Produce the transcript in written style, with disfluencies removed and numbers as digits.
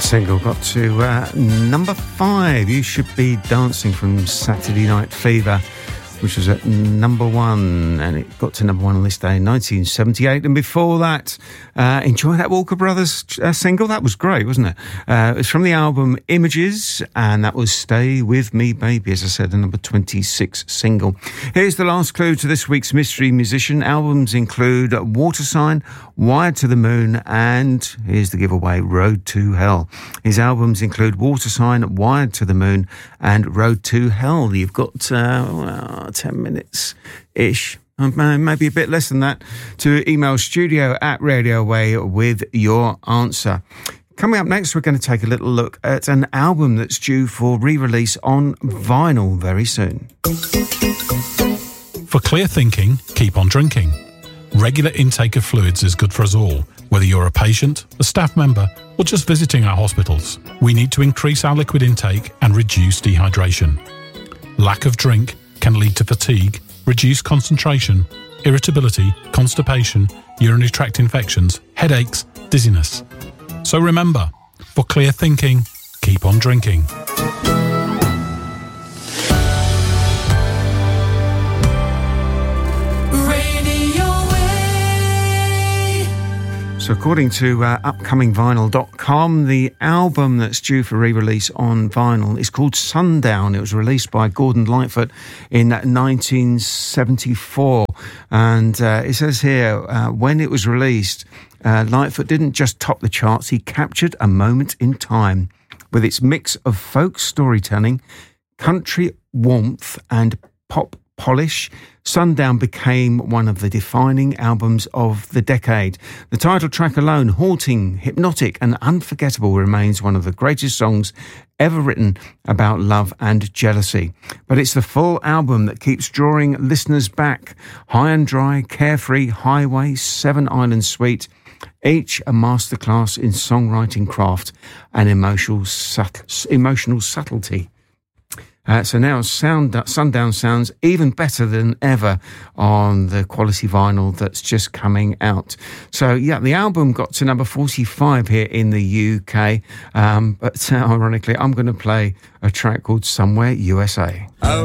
Single got to number 5. You Should Be Dancing from Saturday Night Fever, which was at number 1, and it got to number 1 on this day in 1978. And before that, enjoy that Walker Brothers single. That was great, wasn't it? It was from the album Images, and that was Stay With Me Baby, as I said, the number 26 single. Here's the last clue to this week's Mystery Musician. Albums include Water Sign, Wired to the Moon, and here's the giveaway, Road to Hell. His albums include Water Sign, Wired to the Moon, and Road to Hell. You've got 10 minutes-ish, maybe a bit less than that, to email studio@Radio Way with your answer. Coming up next, we're going to take a little look at an album that's due for re-release on vinyl very soon. For clear thinking, keep on drinking. Regular intake of fluids is good for us all, whether you're a patient, a staff member, or just visiting our hospitals. We need to increase our liquid intake and reduce dehydration. Lack of drink can lead to fatigue, reduced concentration, irritability, constipation, urinary tract infections, headaches, dizziness. So remember, for clear thinking, keep on drinking. So according to upcomingvinyl.com, the album that's due for re-release on vinyl is called Sundown. It was released by Gordon Lightfoot in 1974. And it says here, when it was released, Lightfoot didn't just top the charts, he captured a moment in time. With its mix of folk storytelling, country warmth and pop polish, Sundown became one of the defining albums of the decade. The title track alone, haunting, hypnotic and unforgettable, remains one of the greatest songs ever written about love and jealousy. But it's the full album that keeps drawing listeners back. High and Dry, Carefree, Highway, Seven Island Suite, each a masterclass in songwriting craft and emotional subtlety. So now Sundown sounds even better than ever on the quality vinyl that's just coming out. So, yeah, the album got to number 45 here in the UK. But ironically, I'm going to play a track called Somewhere USA. Oh,